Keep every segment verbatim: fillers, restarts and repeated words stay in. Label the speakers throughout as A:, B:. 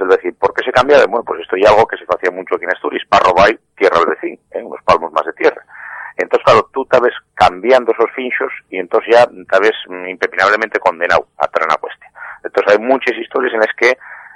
A: decir, ¿por qué se cambia? Bueno, pues esto ya algo que se hacía mucho aquí en Asturias, para robar tierra al vecino, ¿eh? Unos palmos más de tierra. Entonces, claro, tú te ves cambiando esos finchos y entonces ya te ves impepinablemente condenado a traer una cuestión. Entonces hay muchas historias en las que,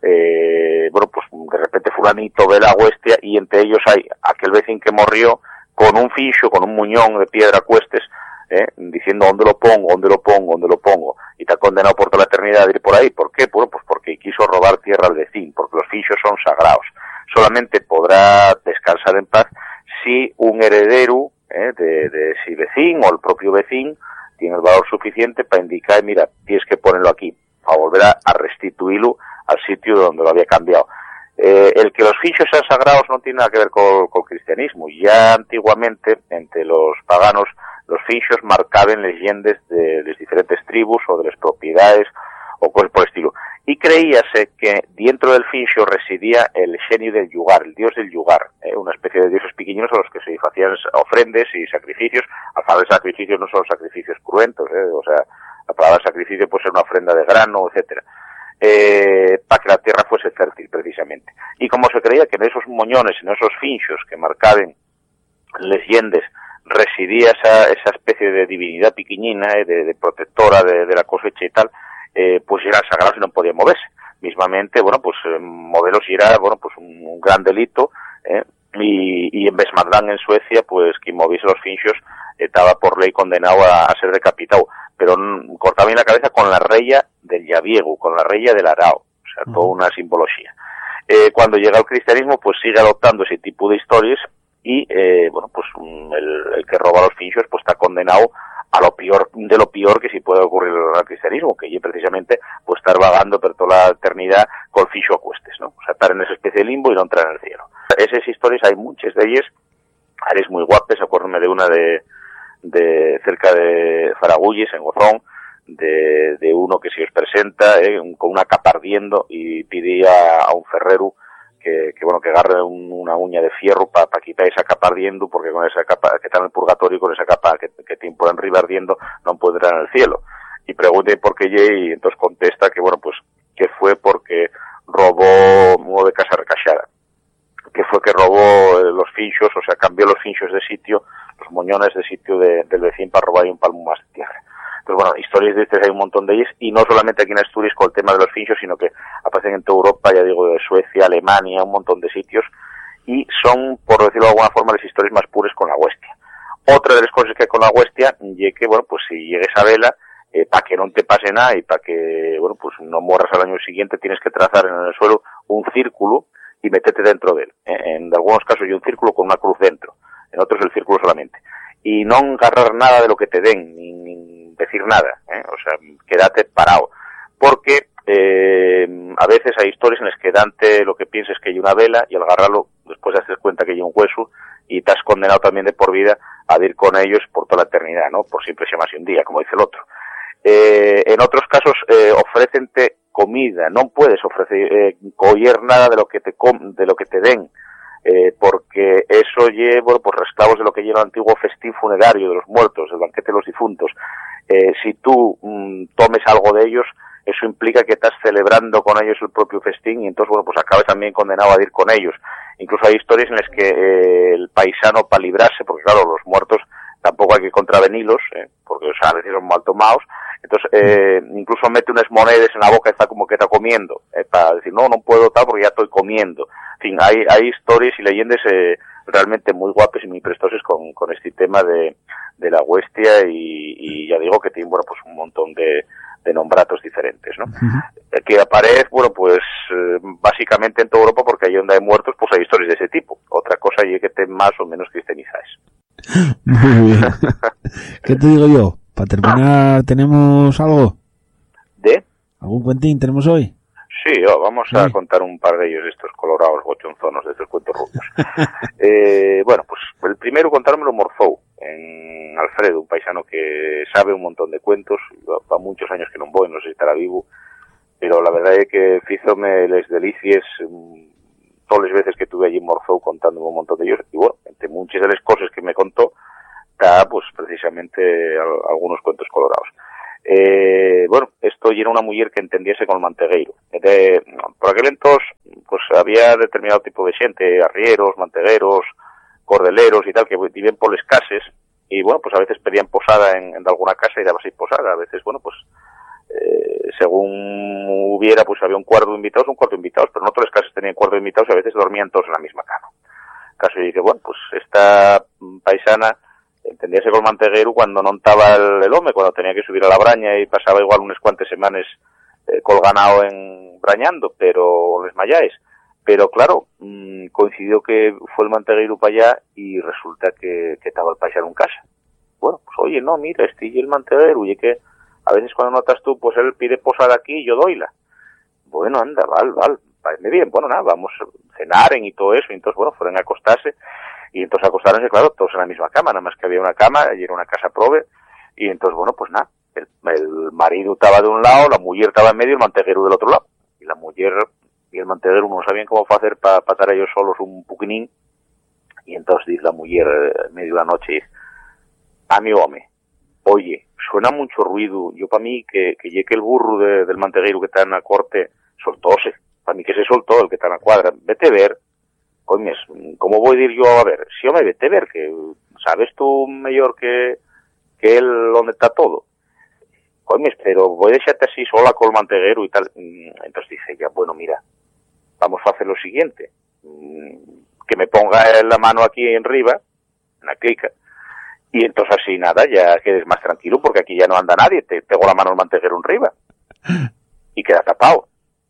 A: eh, bueno, pues de repente fulanito ve la huestia y entre ellos hay aquel vecino que murió con un fincho, con un muñón de piedra a cuestes, eh, diciendo dónde lo pongo, dónde lo pongo, dónde lo pongo, y te ha condenado por toda la eternidad a ir por ahí. ¿Por qué? Bueno, pues porque quiso robar tierra al vecino, porque los finchos son sagrados. Solamente podrá descansar en paz si un heredero eh, de, de si vecino o el propio vecino tiene el valor suficiente para indicar, mira, tienes que ponerlo aquí, para volver a, a restituirlo al sitio donde lo había cambiado. Eh, el que los finchos sean sagrados no tiene nada que ver con, con el cristianismo. Ya antiguamente, entre los paganos, los finchos marcaban leyendas de las diferentes tribus o de las propiedades o cosas por el estilo. Y creíase que dentro del fincho residía el genio del yugar, el dios del yugar, eh, una especie de dioses pequeñinos a los que se hacían ofrendas y sacrificios. Al hablar de sacrificios no son sacrificios cruentos, eh, o sea, la palabra sacrificio puede ser una ofrenda de grano, etcétera. Eh, para que la tierra fuese fértil, precisamente. Y como se creía que en esos moñones, en esos finchos que marcaban leyendas, residía esa, esa especie de divinidad pequeñina, eh, de, de protectora de, de la cosecha y tal, eh, pues eran sagrados y no podían moverse. Mismamente, bueno, pues eh, moverlos era, bueno, pues un, un gran delito, eh, y, y en Besmadrán, en Suecia, pues quien moviese los finchos eh, estaba por ley condenado a, a ser decapitado, pero mm, cortaba bien la cabeza con la reya del Yaviego, con la reya del Arao, o sea, uh-huh. Toda una simbología. Eh, cuando llega el cristianismo, pues sigue adoptando ese tipo de historias y, eh, bueno, pues el, el que roba los finchos, pues está condenado a lo peor, de lo peor que sí puede ocurrir al cristianismo, que es precisamente, pues estar vagando por toda la eternidad con fincho a cuestes, ¿no? O sea, estar en esa especie de limbo y no entrar en el cielo. Esas historias hay muchas de ellas, eres muy guapas, acuérdame de una de, de cerca de Faragulles, en Gozón, de, de uno que se os presenta eh, con una capa ardiendo y pidía a un ferrero que, que bueno, que agarre un, una uña de fierro para pa quitar esa capa ardiendo, porque con esa capa que está en el purgatorio, con esa capa que, que tiene por arriba ardiendo, no puede entrar en el cielo. Y pregunté por qué, y entonces contesta que bueno, pues que fue porque robó uno de casa recachada, que fue que robó los finchos, o sea, cambió los finchos de sitio, los moñones de sitio de, del vecino para robar un palmo más de tierra. Entonces, bueno, historias de estas hay un montón de ellas, y no solamente aquí en Asturias con el tema de los finchos, sino que aparecen en toda Europa, ya digo, de Suecia, Alemania, un montón de sitios, y son, por decirlo de alguna forma, las historias más puras con la huestia. Otra de las cosas que hay con la huestia, y que, bueno, pues si llegues a vela, eh, para que no te pase nada y para que, bueno, pues no morras al año siguiente, tienes que trazar en el suelo un círculo y meterte dentro de él. Eh, en algunos casos hay un círculo con una cruz dentro, en otros el círculo solamente. Y no agarrar nada de lo que te den, ni, ni decir nada, ¿eh? O sea, quédate parado. Porque eh, a veces hay historias en las que dante lo que piensas que hay una vela y al agarrarlo después te das cuenta que hay un hueso y te has condenado también de por vida a ir con ellos por toda la eternidad, ¿no? Por siempre se llama así un día, como dice el otro. Eh, en otros casos eh, ofrécente comida, no puedes ofrecer, eh, coger nada de lo que te com de lo que te den, eh, porque eso lleva, bueno, pues esclavos de lo que lleva el antiguo festín funerario de los muertos, el banquete de los difuntos. Eh, si tú mm, tomes algo de ellos, eso implica que estás celebrando con ellos el propio festín y entonces, bueno, pues acabas también condenado a ir con ellos. Incluso hay historias en las que eh, el paisano, para librarse, porque claro, los muertos tampoco hay que contravenirlos, eh, porque o sea, a veces son mal tomados, entonces eh, incluso mete unas monedas en la boca y está como que está comiendo, eh, para decir, no, no puedo tal porque ya estoy comiendo. En fin, hay, hay historias y leyendas eh, realmente muy guapas y muy prestosas con, con este tema de, de la huestia y, y ya digo que tiene, bueno, pues un montón de, de nombratos diferentes, ¿no? Uh-huh. Que aparece, bueno, pues eh, básicamente en toda Europa, porque ahí donde hay muertos, pues hay historias de ese tipo. Otra cosa es que estén más o menos cristianizadas.
B: Muy bien. ¿Qué te digo yo? Para terminar, ¿tenemos algo?
A: ¿De?
B: ¿Algún cuentín tenemos hoy?
A: Sí, oh, vamos a sí. contar un par de ellos, estos colorados bochonzonos de estos cuentos rubios. eh, bueno, pues el primero contármelo Morzou, en Alfredo, un paisano que sabe un montón de cuentos, va muchos años que no voy, no sé si estará vivo, pero la verdad es que fízome les delicias um, todas las veces que estuve allí en Morzou contándome un montón de ellos, y bueno, entre muchas de las cosas que me contó, está pues precisamente algunos cuentos colorados. Eh, bueno, esto era una mujer que entendiese con el mantegueiro. De, por aquel entonces, pues había determinado tipo de xente, arrieros, mantegueros, cordeleros y tal, que viven por les cases, y bueno, pues a veces pedían posada en, en alguna casa y daba así posada, a veces, bueno, pues eh, según hubiera, pues había un cuarto de invitados, un cuarto de invitados, pero no todas las casas tenían cuarto de invitados y a veces dormían todos en la misma cama. Caso y que, bueno, pues esta paisana entendíase con manteguero cuando non estaba el, el home, cuando tenía que subir a la braña y pasaba igual unas cuantas semanas eh, colganao en brañando, pero les mayáis. Pero claro, mmm, coincidió que fue el manteguero para allá y resulta que, que estaba el paisano en casa. Bueno, pues oye, no, mira, este y el manteguero, oye, que a veces cuando notas tú, pues él pide posada aquí y yo doyla. Bueno, anda, val, val, parece bien, bueno, nada, vamos a cenar y todo eso, y entonces, bueno, fueron a acostarse, y entonces acostaronse, claro, todos en la misma cama, nada más que había una cama, y era una casa prove, y entonces, bueno, pues nada, el, el marido estaba de un lado, la mujer estaba en medio y el manteguero del otro lado, y la mujer y el manteguero no sabían cómo hacer para pa estar ellos solos un puquinín, y entonces dice la mujer en medio de la noche, dice, a mi home, oye, suena mucho ruido, yo para mí que, que llegue el burro de, del manteguero que está en la corte, soltóse, para mí que se soltó el que está en la cuadra, vete a ver, coño, ¿cómo voy a ir yo a ver? Si yo me vete a ver, que sabes tú mejor que, que él donde está todo. Coño, pero voy a dejarte así sola con el manteguero y tal. Entonces dice ella, bueno, mira, vamos a hacer lo siguiente, que me ponga la mano aquí en arriba, en la clica, y entonces así nada, ya quedes más tranquilo porque aquí ya no anda nadie, te pego la mano al manteguero en arriba y queda tapado.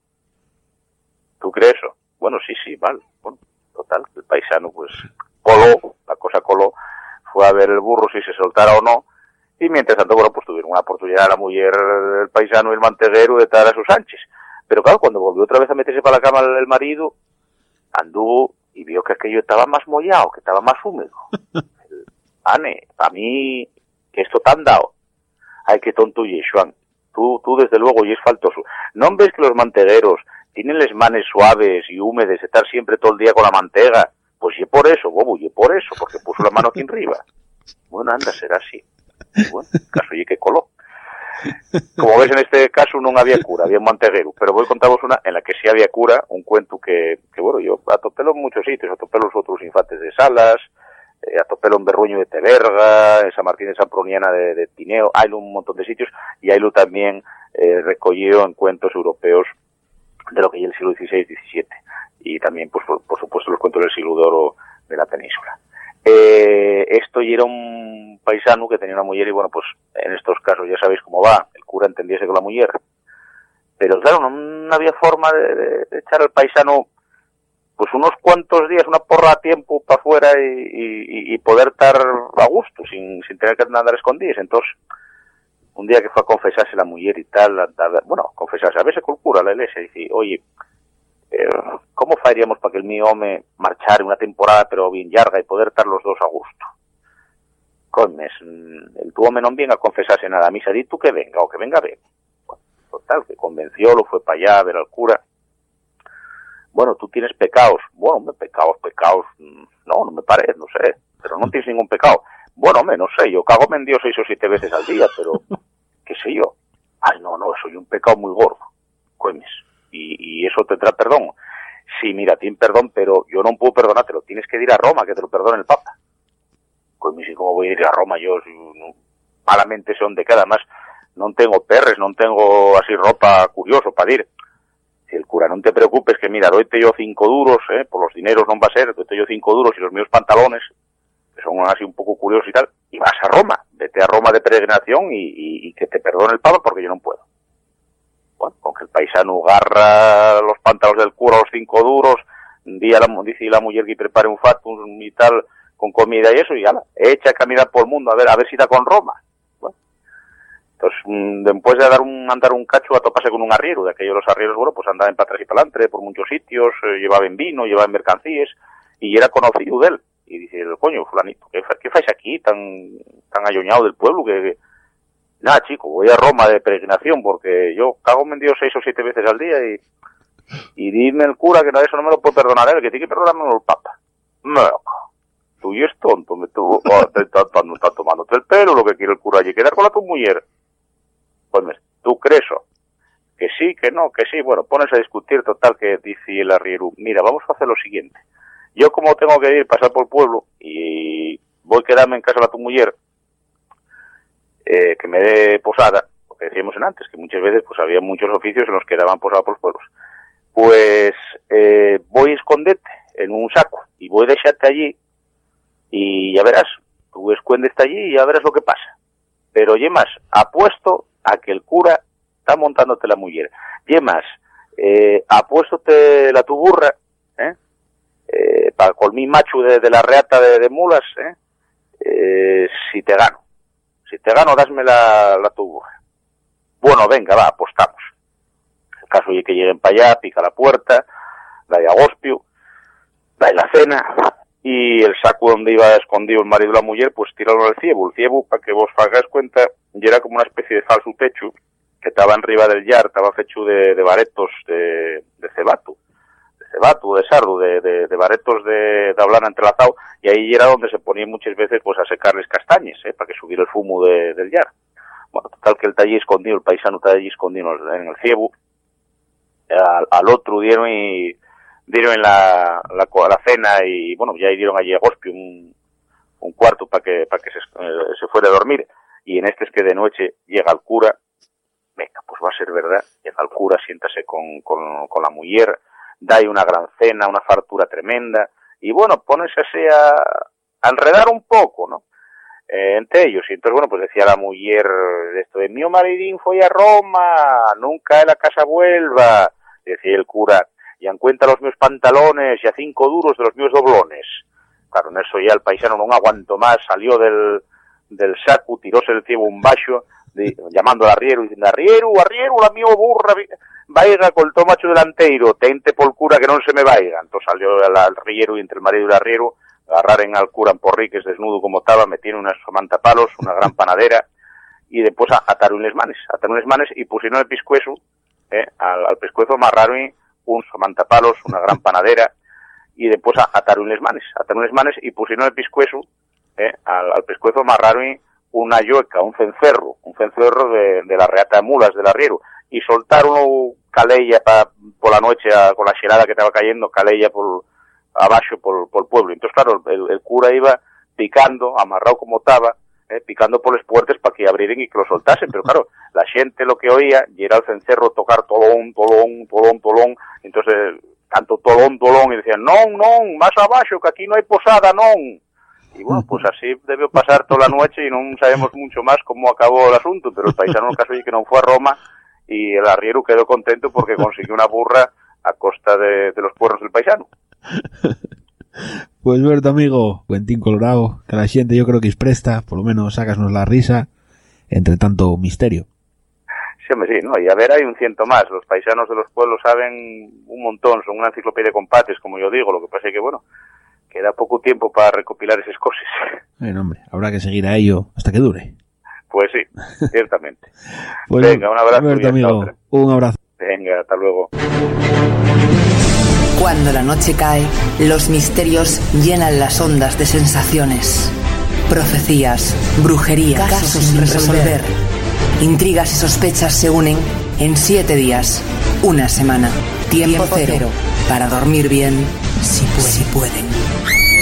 A: ¿Tú crees eso? Bueno, sí, sí, vale. Bueno, total, el paisano pues coló, la cosa coló, fue a ver el burro si se soltara o no, y mientras tanto, bueno, pues tuvieron una oportunidad la mujer, el paisano y el manteguero de estar a sus anchas. Pero claro, cuando volvió otra vez a meterse para la cama el, el marido, anduvo y vio que aquello estaba más mollado, que estaba más húmedo. El, Ane, a mí, que esto te han dado. Ay, qué tonto y Juan. Tú, tú desde luego, y es faltoso. ¿No ves que los mantegueros tienen las manos suaves y húmedas de estar siempre todo el día con la mantega? Pues y por eso, bobo, y por eso, porque puso la mano aquí arriba. Bueno, anda, será así. Bueno, caso y que coló. Como ves, en este caso no había cura, había un manteguero, pero voy a contaros una en la que sí había cura, un cuento que, que bueno, yo atopélo en muchos sitios, atopélo los otros infantes de Salas, eh, atopélo en Berruño de Teberga, en San Martín de San Proniana de, de Tineo, hay un montón de sitios, y hay lo también eh, recogido en cuentos europeos de lo que es el siglo dieciséis diecisiete, y también, pues por, por supuesto, los cuentos del siglo de oro de la península. Eh, esto y era un paisano que tenía una mujer y bueno, pues en estos casos ya sabéis cómo va, el cura entendiese con la mujer, pero claro, no, no había forma de, de, de echar al paisano pues unos cuantos días, una porra a tiempo para afuera y, y, y poder estar a gusto, sin, sin tener que andar escondidos. Entonces, un día que fue a confesarse la mujer y tal, andaba, bueno, confesarse, a veces con el cura la iglesia, y dice, oye, Eh, ¿cómo faríamos para que el mío home marchara una temporada pero bien larga y poder estar los dos a gusto? Comes, el tu home non viene a confesarse nada a misa, di tú que venga, o que venga ben. Bueno, total, que convenció, lo fue para allá a ver al cura. Bueno, tú tienes pecados. Bueno, hombre, pecados, pecados, no, no me parece, no sé, pero no tienes ningún pecado. Bueno, hombre, no sé, yo cago en Dios seis o siete veces al día, pero, qué sé yo. Ay, no, no, soy un pecado muy gordo. Comes. Y, y eso te trae perdón. Sí, mira, tiene perdón, pero yo no puedo perdonártelo. Tienes que ir a Roma, que te lo perdone el Papa. Pues me dice, ¿cómo voy a ir a Roma? Yo no, malamente sé dónde queda. Además, no tengo perres, no tengo así ropa curioso para ir. Si el cura, no te preocupes, que mira, doyte yo cinco duros, eh, por los dineros no va a ser, doyte yo cinco duros y los míos pantalones, que son así un poco curiosos y tal, y vas a Roma. Vete a Roma de peregrinación y, y, y que te perdone el Papa porque yo no puedo. Bueno, con que el paisano agarra los pantalones del cura, los cinco duros, un día la, dice la mujer que prepare un fatum y tal, con comida y eso, y ala, echa a caminar por el mundo, a ver, a ver si da con Roma. Bueno, entonces, mmm, después de dar un, andar un cacho, a toparse con un arriero, de aquellos los arrieros, bueno, pues andaban para atrás y para adelante, por muchos sitios, eh, llevaban vino, llevaban mercancías, y era conocido de él. Y dice, coño, fulanito, ¿qué, qué fais aquí, tan, tan ayoñado del pueblo, que... que nada, chico, voy a Roma de peregrinación porque yo cago en Dios seis o siete veces al día y, y dime el cura que no, eso no me lo puede perdonar él, que tiene que perdonarme el Papa. No, tú y es tonto, me tú, oh, te está está tomándote el pelo, lo que quiere el cura allí, quedar con la tu mujer. Pues, ¿tú crees eso? que sí, que no, que sí, bueno, pones a discutir, total, que dice el arriero, mira, vamos a hacer lo siguiente, yo como tengo que ir, pasar por el pueblo, y voy a quedarme en casa de tu mujer, eh, que me dé posada, porque decíamos en antes, que muchas veces pues había muchos oficios en los que daban posada por los pueblos, pues eh, voy a esconderte en un saco, y voy a dejarte allí, y ya verás, tú escóndete allí y ya verás lo que pasa, pero ye más, apuesto a que el cura está montándote la mujer. Y más, eh, apuéstote la tu burra, ¿eh? Eh, para con mi macho de, de la reata de, de mulas, ¿eh? Eh, si te gano. Si te gano, dasme la, la tu burra. Bueno, venga, va, apostamos. El caso es que lleguen para allá, pica la puerta, la de agospio, da la cena, y el saco donde iba escondido el marido de la mujer, pues tíralo al ciebo. El ciebo, para que vos hagáis cuenta, y era como una especie de falso techo, que estaba enriba del llar, estaba fecho de, de baretos de, de cebato, de cebato, de sardo, de, de, de baretos de, de ablana entrelazado, y ahí era donde se ponía muchas veces pues a secarles castañes, eh, para que subiera el fumo de, del llar. Bueno, total que él está allí escondido, el paisano está allí escondido en el ciebo, al, al otro dieron y dieron en la, la, la cena y bueno, ya dieron allí a Gospio un, un cuarto para que, para que se, eh, se fuera a dormir, y en este es que de noche llega el cura. Venga, pues va a ser verdad, llega el cura, siéntase con, con, con la mujer, da una gran cena, una fartura tremenda, y bueno, ponerse así a, a enredar un poco, ¿no? Eh, entre ellos, y entonces bueno, pues decía la mujer esto de, mi maridín fue a Roma, nunca a la casa vuelva, decía el cura, y en cuenta los meus pantalones y a cinco duros de los meus doblones. Claro, en eso ya el paisano no aguantó más, salió del, del saco, tiróse el ciebo un baixo, de, llamando al arriero, diciendo, arriero, arriero, la mío burra, vaiga col tomacho delanteiro, tente pol cura que non se me vaiga. Entonces salió el arriero y entre el marido y el arriero, agarraren al cura en porriques, desnudo como estaba, metieron unas mantapalos, una gran panadera, y después ataron les manes, ataron les manes y pusieron el pescuezo, eh, al, al pescuezo amarraron un mantapalos, una gran panadera, y después ataron les manes, ataron les manes y pusieron el pescuezo, eh, al, al pescuezo amarraron una yoeca, un cencerro, un cencerro de, de la reata de mulas del arriero, y soltaron calella pa, por la noche a, con la xelada que estaba cayendo, calella por abajo por, por el pueblo. Entonces, claro, el, el cura iba picando, amarrado como estaba, eh, picando por las puertas para que abrieran y que lo soltasen, pero claro, la gente lo que oía y era el cencerro tocar tolón, tolón, tolón, tolón, entonces tanto tolón, tolón, y decían, non, non, más abajo, que aquí no hay posada, non. Y bueno, pues así debió pasar toda la noche y no sabemos mucho más cómo acabó el asunto, pero el paisano en el caso de que no fue a Roma y el arriero quedó contento porque consiguió una burra a costa de, de los puerros del paisano.
B: Pues Berto, amigo, cuentín colorado, que la gente yo creo que es presta, por lo menos sácasnos la risa, entre tanto misterio.
A: Sí, hombre, sí, ¿no? Y a ver, hay un ciento más, los paisanos de los pueblos saben un montón, son una enciclopedia de compates, como yo digo, lo que pasa es que, bueno, queda poco tiempo para recopilar esas cosas.
B: Bueno, hombre, habrá que seguir a ello hasta que dure.
A: Pues sí, ciertamente.
B: Pues
A: venga, un abrazo.
B: Berto, amigo, un abrazo.
A: Venga, hasta luego.
C: Cuando la noche cae, los misterios llenan las ondas de sensaciones. Profecías, brujería, casos sin resolver. Intrigas y sospechas se unen en siete días, una semana. Tiempo, Tiempo cero. cero. Para dormir bien, si pueden. Si pueden.